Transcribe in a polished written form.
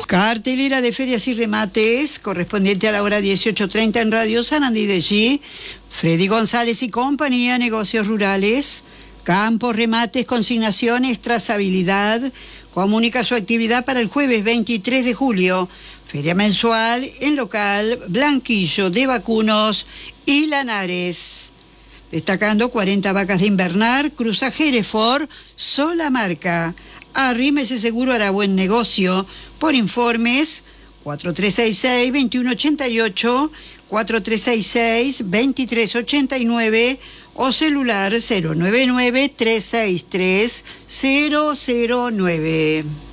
Cartelera de ferias y remates, correspondiente a la hora 18:30 en Radio Sarandí de G. Freddy González y compañía, negocios rurales, campos, remates, consignaciones, trazabilidad. Comunica su actividad para el jueves 23 de julio. Feria mensual en local Blanquillo de Vacunos y Lanares. Destacando 40 vacas de invernar, Cruza Hereford, sola marca. Arrímese seguro, hará buen negocio. Por informes, 4366-2188, 4366-2389 o celular 099-363-009.